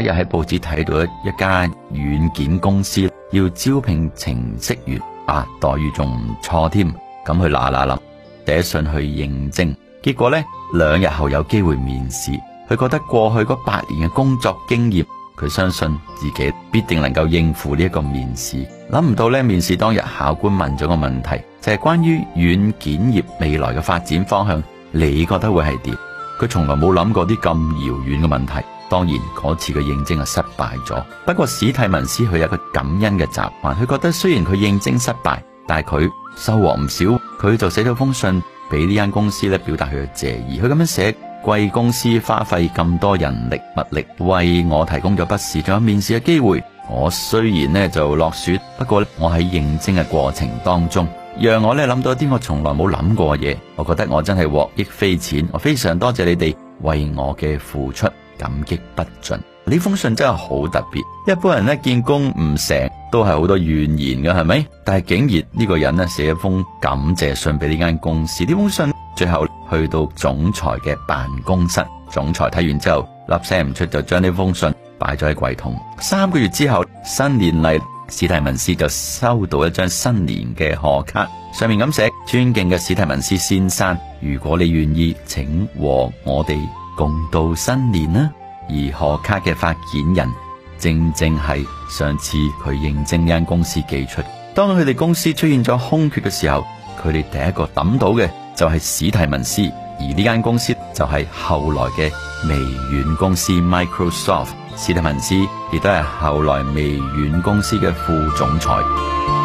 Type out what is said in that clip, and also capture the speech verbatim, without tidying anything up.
又喺報紙睇到一家軟件公司要招聘程式員，啊，待遇仲唔錯添，咁佢嗱嗱臨寫信去應徵，結果呢，兩日後有機會面試，佢覺得過去嗰八年嘅工作經驗，佢相信自己必定能夠應付呢一個面試。諗唔到呢，面試當日考官問咗個問題，就係關於軟件業未來嘅發展方向，你覺得會係點？佢從來冇諗過啲咁遙遠嘅問題。當然嗰次嘅應徵係失敗咗，不過史蒂文斯佢有一個感恩嘅習慣，佢覺得雖然佢應徵失敗，但係佢收穫唔少，佢就寫咗封信俾呢間公司咧，表達佢嘅謝意。佢咁樣寫：貴公司花費咁多人力物力為我提供咗筆試仲有面試嘅機會，我雖然呢就落選，不過我喺應徵嘅過程當中，讓我咧諗到一啲我從來冇諗過嘅嘢，我覺得我真係獲益匪淺，我非常多謝你哋為我嘅付出，感激不盡。呢封信真係好特別，一般人咧見工唔成都係好多怨言嘅，係咪？但係竟然呢個人咧寫一封感謝信俾呢間公司，呢封信最後去到總裁嘅辦公室，總裁睇完之後粒聲唔出，就將呢封信擺咗喺櫃桶。三個月之後，新年嚟，史蒂文斯就收到一張新年嘅賀卡，上面咁寫：尊敬嘅史蒂文斯先生，如果你願意，請和我哋共度新年啦。而賀卡嘅發件人正正係上次佢應徵呢間公司寄出。當佢哋公司出現咗空缺嘅時候，佢哋第一個諗到嘅就係史蒂文斯，而呢間公司就係後來嘅微軟公司 Microsoft。史蒂文斯亦都係後來微軟公司嘅副總裁。